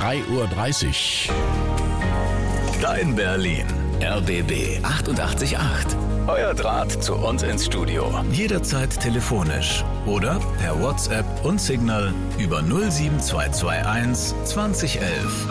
3:30 Uhr. Dein Berlin. RBB 88.8. Euer Draht zu uns ins Studio. Jederzeit telefonisch oder per WhatsApp und Signal über 07221 2011.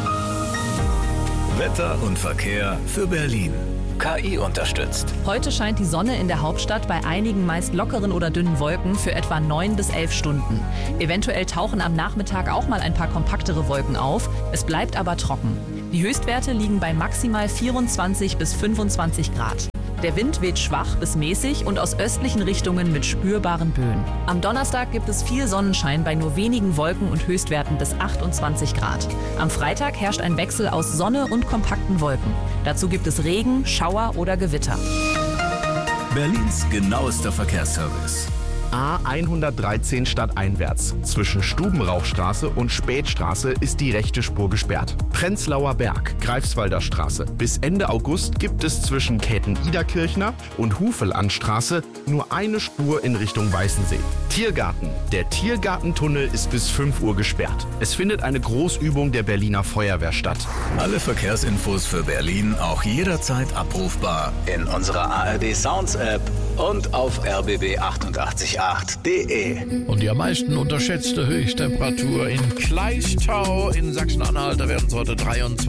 Wetter und Verkehr für Berlin. KI unterstützt. Heute scheint die Sonne in der Hauptstadt bei einigen meist lockeren oder dünnen Wolken für etwa 9 bis 11 Stunden. Eventuell tauchen am Nachmittag auch mal ein paar kompaktere Wolken auf. Es bleibt aber trocken. Die Höchstwerte liegen bei maximal 24 bis 25 Grad. Der Wind weht schwach bis mäßig und aus östlichen Richtungen mit spürbaren Böen. Am Donnerstag gibt es viel Sonnenschein bei nur wenigen Wolken und Höchstwerten bis 28 Grad. Am Freitag herrscht ein Wechsel aus Sonne und kompakten Wolken. Dazu gibt es Regen, Schauer oder Gewitter. Berlins genauester Verkehrsservice. A113 stadteinwärts. Zwischen Stubenrauchstraße und Spätstraße ist die rechte Spur gesperrt. Prenzlauer Berg, Greifswalder Straße. Bis Ende August gibt es zwischen Käthen-Iderkirchner und Hufelandstraße nur eine Spur in Richtung Weißensee. Tiergarten. Der Tiergartentunnel ist bis 5 Uhr gesperrt. Es findet eine Großübung der Berliner Feuerwehr statt. Alle Verkehrsinfos für Berlin auch jederzeit abrufbar in unserer ARD Sounds App und auf rbb888.de. Und die am meisten unterschätzte Höchsttemperatur in Kleistau in Sachsen-Anhalt, da werden es heute 23